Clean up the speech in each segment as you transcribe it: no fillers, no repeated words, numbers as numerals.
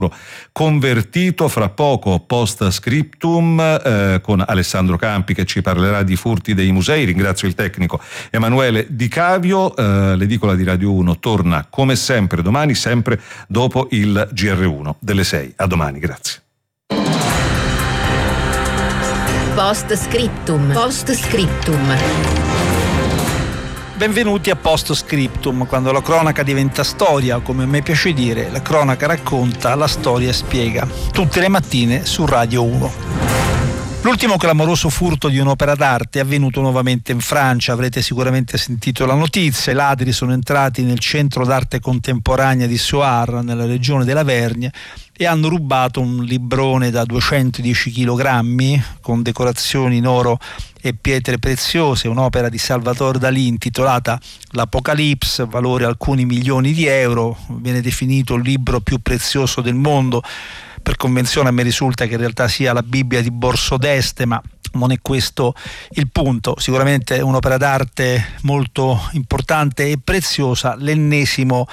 convertito. Fra poco Post Scriptum con Alessandro Campi che ci parlerà di furti dei musei. Ringrazio il tecnico Emanuele Di Cavio. L'edicola di Radio 1 torna come sempre domani, sempre dopo il GR1 delle 6. A domani, grazie. Post Scriptum. Post Scriptum. Benvenuti a Post Scriptum, quando la cronaca diventa storia, come a me piace dire, la cronaca racconta, la storia spiega. Tutte le mattine su Radio 1. L'ultimo clamoroso furto di un'opera d'arte è avvenuto nuovamente in Francia. Avrete sicuramente sentito la notizia. I ladri sono entrati nel centro d'arte contemporanea di Soir, nella regione della Vergne, e hanno rubato un librone da 210 kg con decorazioni in oro e pietre preziose, un'opera di Salvatore Dalì intitolata L'Apocalipse, valore alcuni milioni di euro. Viene definito il libro più prezioso del mondo. Per convenzione a me risulta che in realtà sia la Bibbia di Borso d'Este, ma non è questo il punto. Sicuramente è un'opera d'arte molto importante e preziosa, l'ennesimo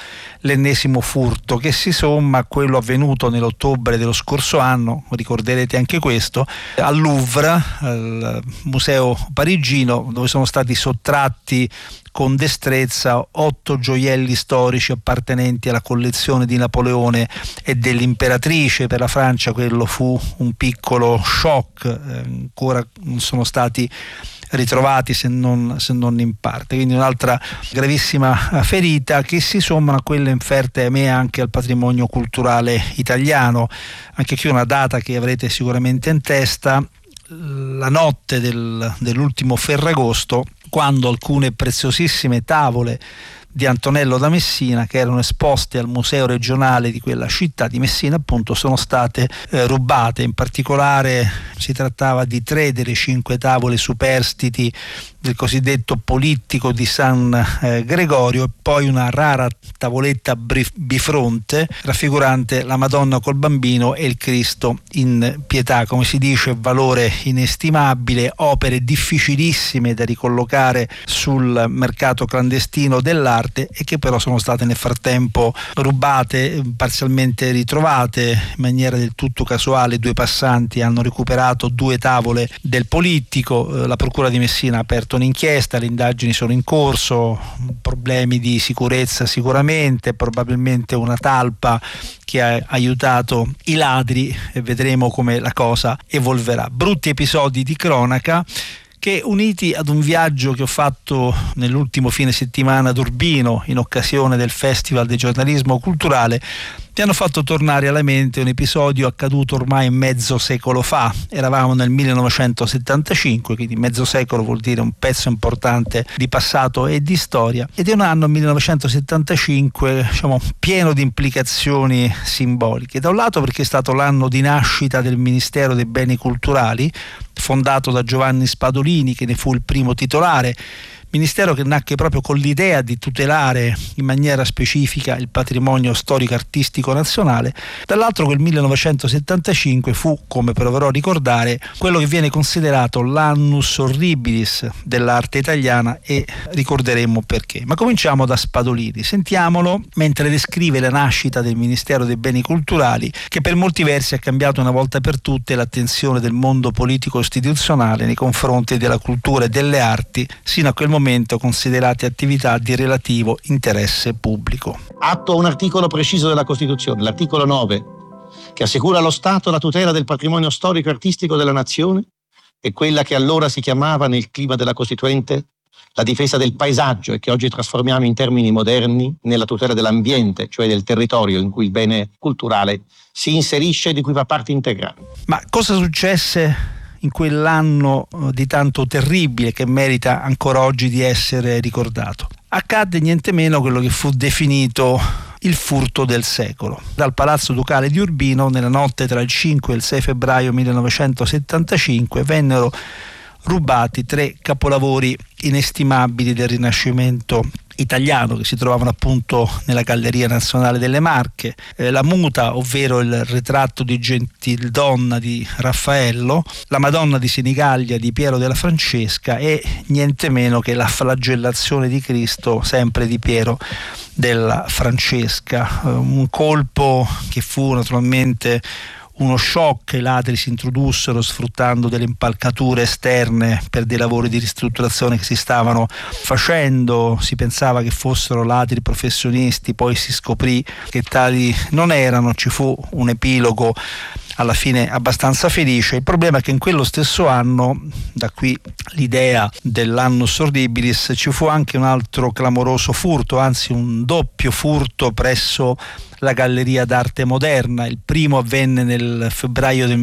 furto che si somma a quello avvenuto nell'ottobre dello scorso anno, ricorderete anche questo, al Louvre, al museo parigino, dove sono stati sottratti con destrezza 8 gioielli storici appartenenti alla collezione di Napoleone e dell'imperatrice. Per la Francia quello fu un piccolo shock, ancora non sono stati ritrovati se non in parte, quindi un'altra gravissima ferita che si sommano a quelle inferte a me anche al patrimonio culturale italiano. Anche qui una data che avrete sicuramente in testa: la notte dell'ultimo Ferragosto, quando alcune preziosissime tavole di Antonello da Messina, che erano esposte al museo regionale di quella città di Messina, appunto, sono state rubate. In particolare si trattava di 3 delle 5 tavole superstiti del cosiddetto Polittico di San Gregorio, e poi una rara tavoletta bifronte raffigurante la Madonna col Bambino e il Cristo in pietà. Come si dice, valore inestimabile, opere difficilissime da ricollocare sul mercato clandestino dell'arte, e che però sono state nel frattempo rubate, parzialmente ritrovate in maniera del tutto casuale. 2 passanti hanno recuperato 2 tavole del Polittico. La Procura di Messina ha aperto un'inchiesta, le indagini sono in corso, problemi di sicurezza sicuramente, probabilmente una talpa che ha aiutato i ladri, e vedremo come la cosa evolverà. Brutti episodi di cronaca che, uniti ad un viaggio che ho fatto nell'ultimo fine settimana ad Urbino in occasione del Festival del giornalismo culturale, mi hanno fatto tornare alla mente un episodio accaduto ormai mezzo secolo fa. Eravamo nel 1975, quindi mezzo secolo vuol dire un pezzo importante di passato e di storia, ed è un anno 1975 pieno di implicazioni simboliche. Da un lato perché è stato l'anno di nascita del Ministero dei Beni Culturali, fondato da Giovanni Spadolini, che ne fu il primo titolare, ministero che nacque proprio con l'idea di tutelare in maniera specifica il patrimonio storico-artistico nazionale. Dall'altro, quel 1975 fu, come proverò a ricordare, quello che viene considerato l'annus horribilis dell'arte italiana, e ricorderemo perché. Ma cominciamo da Spadolini, sentiamolo mentre descrive la nascita del Ministero dei Beni Culturali, che per molti versi ha cambiato una volta per tutte l'attenzione del mondo politico istituzionale nei confronti della cultura e delle arti, sino a quel momento considerate attività di relativo interesse pubblico. Atto a un articolo preciso della Costituzione, l'articolo 9, che assicura allo Stato la tutela del patrimonio storico-artistico della nazione, e quella che allora si chiamava, nel clima della Costituente, la difesa del paesaggio, e che oggi trasformiamo in termini moderni nella tutela dell'ambiente, cioè del territorio in cui il bene culturale si inserisce e di cui fa parte integrante. Ma cosa successe in quell'anno di tanto terribile che merita ancora oggi di essere ricordato? Accadde niente meno quello che fu definito il furto del secolo. Dal Palazzo Ducale di Urbino, nella notte tra il 5 e il 6 febbraio 1975, vennero rubati 3 capolavori inestimabili del Rinascimento italiano che si trovavano appunto nella Galleria Nazionale delle Marche, la Muta, ovvero il ritratto di Gentildonna di Raffaello, la Madonna di Senigallia di Piero della Francesca e niente meno che la flagellazione di Cristo, sempre di Piero della Francesca. Un colpo che fu naturalmente uno shock. I ladri si introdussero sfruttando delle impalcature esterne per dei lavori di ristrutturazione che si stavano facendo. Si pensava che fossero ladri professionisti, poi si scoprì che tali non erano. Ci fu un epilogo alla fine abbastanza felice. Il problema è che in quello stesso anno, da qui l'idea dell'annus horribilis, ci fu anche un altro clamoroso furto, anzi un doppio furto presso la Galleria d'Arte Moderna. Il primo avvenne nel febbraio del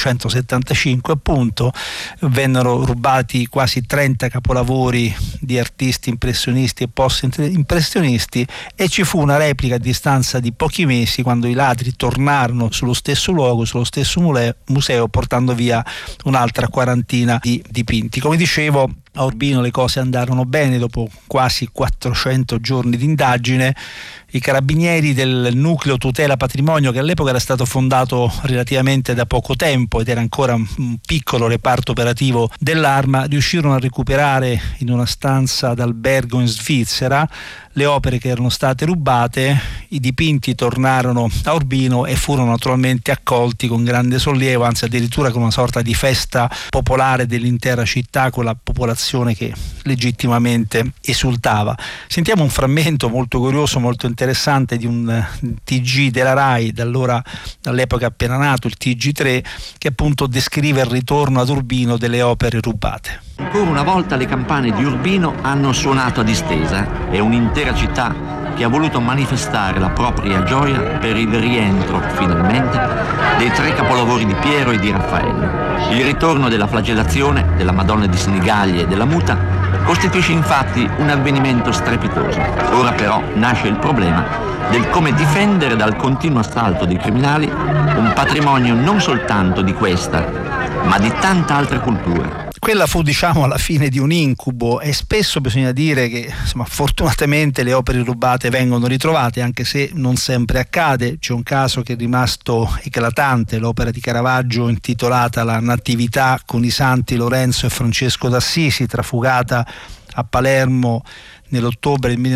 1975, appunto. Vennero rubati quasi 30 capolavori di artisti impressionisti e post-impressionisti, e ci fu una replica a distanza di pochi mesi, quando i ladri tornarono sullo stesso luogo, sullo stesso museo, portando via un'altra quarantina di dipinti. Come dicevo, a Urbino le cose andarono bene. Dopo quasi 400 giorni di indagine, i carabinieri del nucleo tutela patrimonio, che all'epoca era stato fondato relativamente da poco tempo ed era ancora un piccolo reparto operativo dell'Arma, riuscirono a recuperare in una stanza d'albergo in Svizzera le opere che erano state rubate. I dipinti tornarono a Urbino e furono naturalmente accolti con grande sollievo, anzi addirittura con una sorta di festa popolare dell'intera città, con la popolazione che legittimamente esultava. Sentiamo un frammento molto curioso, molto interessante, di un TG della RAI, dall'epoca appena nato, il TG3, che appunto descrive il ritorno ad Urbino delle opere rubate. Ancora una volta le campane di Urbino hanno suonato a distesa. È un'intera città che ha voluto manifestare la propria gioia per il rientro, finalmente, dei 3 capolavori di Piero e di Raffaello. Il ritorno della flagellazione, della Madonna di Senigallia e della Muta costituisce infatti un avvenimento strepitoso. Ora però nasce il problema del come difendere dal continuo assalto dei criminali un patrimonio non soltanto di questa, ma di tanta altra cultura. Quella fu, diciamo, alla fine di un incubo, e spesso bisogna dire che, insomma, fortunatamente le opere rubate vengono ritrovate, anche se non sempre accade. C'è un caso che è rimasto eclatante, l'opera di Caravaggio intitolata La Natività con i santi Lorenzo e Francesco d'Assisi, trafugata a Palermo nell'ottobre del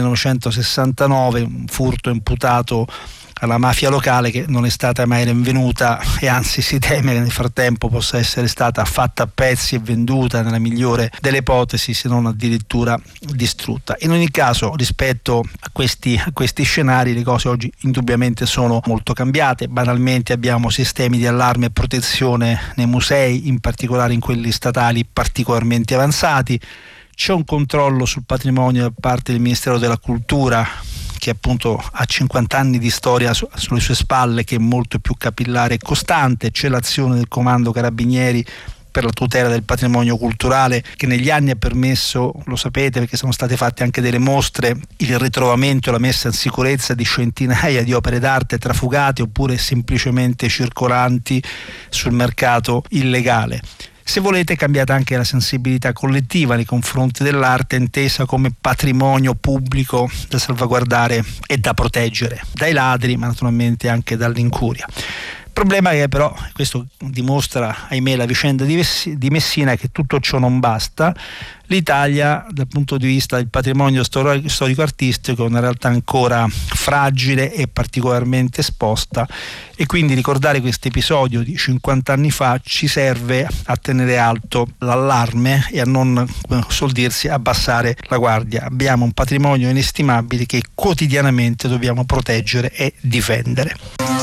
1969, un furto imputato alla mafia locale che non è stata mai rinvenuta, e anzi si teme che nel frattempo possa essere stata fatta a pezzi e venduta, nella migliore delle ipotesi, se non addirittura distrutta. In ogni caso, rispetto a questi scenari, le cose oggi indubbiamente sono molto cambiate. Banalmente abbiamo sistemi di allarme e protezione nei musei, in particolare in quelli statali, particolarmente avanzati. C'è un controllo sul patrimonio da parte del Ministero della Cultura, che appunto ha 50 anni di storia sulle sue spalle, che è molto più capillare e costante. C'è l'azione del Comando Carabinieri per la tutela del patrimonio culturale, che negli anni ha permesso, lo sapete perché sono state fatte anche delle mostre, il ritrovamento e la messa in sicurezza di centinaia di opere d'arte trafugate oppure semplicemente circolanti sul mercato illegale. Se volete, è cambiata anche la sensibilità collettiva nei confronti dell'arte, intesa come patrimonio pubblico da salvaguardare e da proteggere dai ladri, ma naturalmente anche dall'incuria. Il problema è però, questo dimostra ahimè la vicenda di Messina, che tutto ciò non basta. L'Italia, dal punto di vista del patrimonio storico-artistico, è una realtà ancora fragile e particolarmente esposta, e quindi ricordare questo episodio di 50 anni fa ci serve a tenere alto l'allarme e a non, come suol dirsi, abbassare la guardia. Abbiamo un patrimonio inestimabile che quotidianamente dobbiamo proteggere e difendere.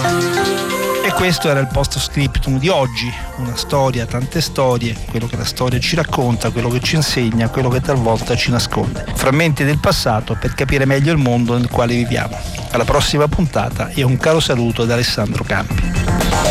E questo era il post scriptum di oggi, una storia, tante storie, quello che la storia ci racconta, quello che ci insegna, quello che talvolta ci nasconde. Frammenti del passato per capire meglio il mondo nel quale viviamo. Alla prossima puntata e un caro saluto da Alessandro Campi.